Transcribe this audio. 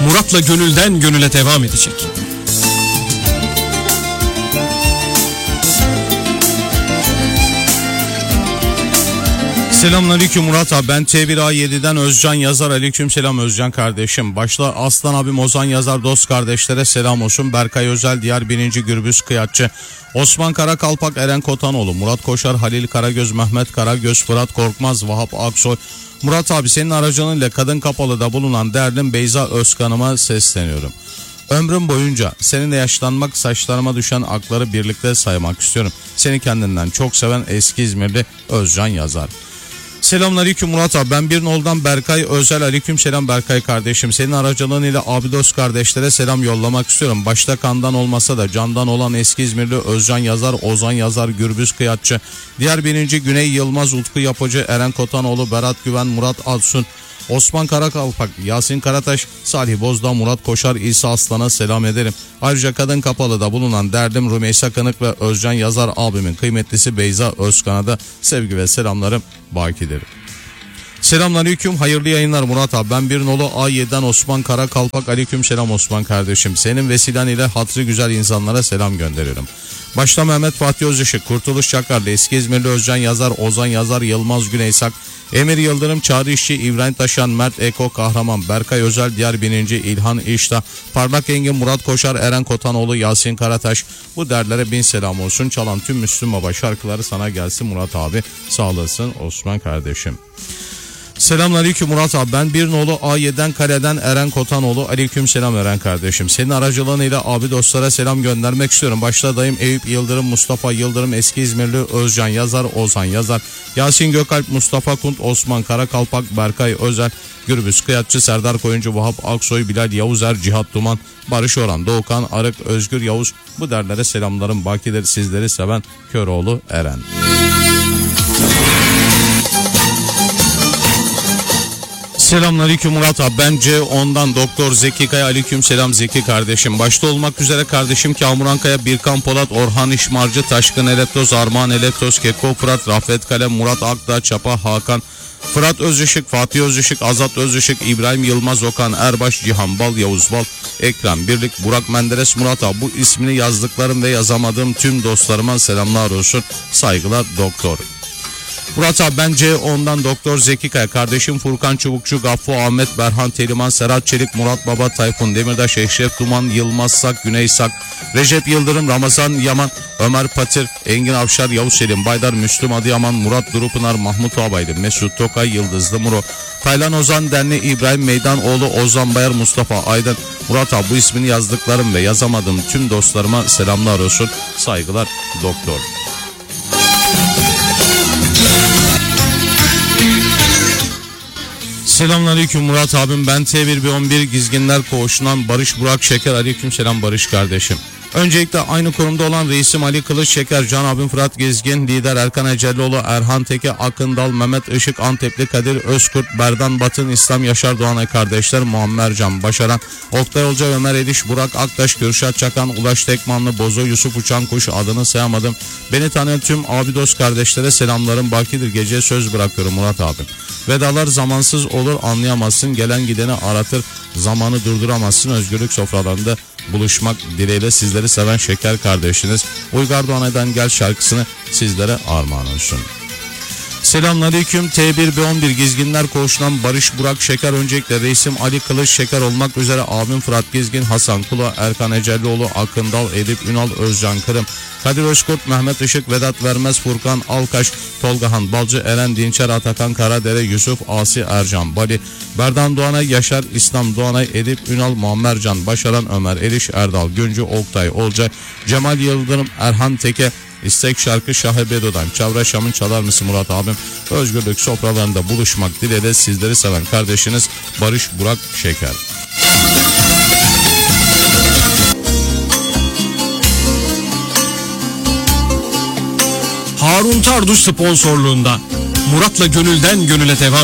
Murat'la gönülden gönüle devam edecek. Selamünaleyküm Murat abi, ben T1A7'den Özcan yazar. Aleykümselam Özcan kardeşim. Başta Aslan abim Ozan yazar, dost kardeşlere selam olsun. Berkay Özel, diğer birinci Gürbüz Kıyatçı, Osman Karakalpak, Eren Kotanoğlu, Murat Koşar, Halil Karagöz, Mehmet Karagöz, Fırat Korkmaz, Vahap Aksoy. Murat abi, senin aracılığıyla Kadın Kapalı'da bulunan değerlim Beyza Özkan'ıma sesleniyorum. Ömrüm boyunca seninle yaşlanmak, saçlarıma düşen akları birlikte saymak istiyorum. Seni kendinden çok seven eski İzmirli Özcan yazar. Selamünaleyküm Murat abi, ben bir noldan Berkay Özel. Aleykümselam Berkay kardeşim, senin aracılığıyla abi dost kardeşlere selam yollamak istiyorum. Başta kandan olmasa da candan olan eski İzmirli Özcan yazar, Ozan yazar, Gürbüz Kıyatçı, diğer birinci Güney Yılmaz, Utku Yapıcı, Eren Kotanoğlu, Berat Güven, Murat Adsun, Osman Karakalpak, Yasin Karataş, Salih Bozdağ, Murat Koşar, İsa Aslan'a selam ederim. Ayrıca Kadın Kapalı'da bulunan derdim Rümeysa Kanık ve Özcan yazar abimin kıymetlisi Beyza Özkan'a da sevgi ve selamlarım bakidir. Selamünaleyküm, hayırlı yayınlar Murat abi. Ben bir nolu A7'den Osman Karakalpak. Aleykümselam Osman kardeşim. Senin vesilen ile hatırı güzel insanlara selam gönderiyorum. Başta Mehmet Fatih Özışık, Kurtuluş Çakarlı, eski İzmirli Özcan yazar, Ozan yazar, Yılmaz Güneysak, Emir Yıldırım, Çağrı İşçi, İbrahim Taşan, Mert Eko Kahraman, Berkay Özel, diğer bininci İlhan İşta, Parlak Engin, Murat Koşar, Eren Kotanoğlu, Yasin Karataş. Bu derlere bin selam olsun. Çalan tüm Müslüm Baba şarkıları sana gelsin Murat abi. Sağ olasın Osman kardeşim. Selamünaleyküm Murat abi, ben bir nolu A7'den Kale'den Eren Kotanoğlu. Aleykümselam Eren kardeşim. Senin aracılığıyla abi dostlara selam göndermek istiyorum. Başta dayım Eyüp Yıldırım, Mustafa Yıldırım, eski İzmirli Özcan yazar, Ozan yazar, Yasin Gökalp, Mustafa Kunt, Osman Karakalpak, Berkay Özel, Gürbüz Kıyatçı, Serdar Koyuncu, Vahap Aksoy, Bilal Yavuzer, Cihat Duman, Barış Orhan, Doğukan Arık, Özgür Yavuz. Bu derlere selamlarım bakidir. Sizleri seven Köroğlu Eren. Selamünaleyküm Murat abi, ben C10'dan Doktor Zeki Kaya. Aleykümselam Zeki kardeşim. Başta olmak üzere kardeşim Kamuran Kaya, Birkan Polat, Orhan İşmarcı, Taşkın Elettoz, Armağan Elettoz, Keko Fırat, Rafet Kalem, Murat Akdağ, Çapa Hakan, Fırat Özışık, Fatih Özışık, Azat Özışık, İbrahim Yılmaz, Okan Erbaş, Cihan Bal, Yavuz Bal, Ekrem Birlik, Burak Menderes. Murat abi, bu ismini yazdıklarım ve yazamadığım tüm dostlarıma selamlar olsun. Saygılar Doktor. Murat abi, ben C10'dan Doktor Zeki Kaya, kardeşim Furkan Çubukçu, Gaffo Ahmet, Berhan Teliman, Serhat Çelik, Murat Baba, Tayfun Demirtaş, Eşref Duman, Yılmaz Sak, Güney Sak, Recep Yıldırım, Ramazan Yaman, Ömer Patir, Engin Avşar, Yavuz Selim Baydar, Müslüm Adıyaman, Murat Durupınar, Mahmut Abaylı, Mesut Tokay, Yıldızlı Muro, Taylan Ozan Derneği, İbrahim Meydanoğlu, Ozan Bayar, Mustafa Aydın. Murat abi, bu ismini yazdıklarım ve yazamadığım tüm dostlarıma selamlar olsun. Saygılar Doktor. Selamünaleyküm Murat abim, ben T1B11 Gizginler Koğuşu'ndan Barış Burak Şeker. Aleykümselam Barış kardeşim. Öncelikle aynı kurumda olan reisim Ali Kılıç Şeker, Can abim Fırat Gezgin, lider Erkan Ecellioğlu, Erhan Teke, Akındal, Mehmet Işık, Antepli Kadir Özkurt, Berdan Batın, İslam Yaşar Doğanay kardeşler, Muammer Can Başaran, Oktay Olca, Ömer Ediş, Burak Aktaş, Kürşat Çakan, Ulaş Tekmanlı, Bozo, Yusuf Uçankuş, adını sayamadım. Beni tanıyan tüm abi dost kardeşlere selamlarım bakidir. Geceye söz bırakıyorum Murat abim. Vedalar zamansız olur, anlayamazsın. Gelen gideni aratır, zamanı durduramazsın. Özgürlük sofralarında buluşmak dileğiyle sizleri seven Şeker kardeşiniz Uygar Doğanay'dan Gel şarkısını sizlere armağan olsun. Selamünaleyküm, T1B11 Gizginler Koğuşu'ndan Barış Burak Şeker. Öncelikle reisim Ali Kılıç Şeker olmak üzere abim Fırat Gezgin, Hasan Kula, Erkan Ecellioğlu, Akındal, Edip Ünal, Özcan Kırım, Kadir Özkurt, Mehmet Işık, Vedat Vermez, Furkan Alkaş, Tolgahan Balcı, Eren Dinçer, Atakan Karadere, Yusuf Asi, Ercan Bali, Berdan Doğanay, Yaşar İslam Doğanay, Edip Ünal, Muammer Can Başaran, Ömer Eriş, Erdal Güncü, Oktay Olcay, Cemal Yıldırım, Erhan Teke. İstek şarkı Şahebedo'dan Çavra Şam'ın çalar mısın Murat abim? Özgürlük sofralarında buluşmak dileğiyle sizleri seven kardeşiniz Barış Burak Şeker. Harun Tarduş sponsorluğunda Murat'la gönülden gönüle devam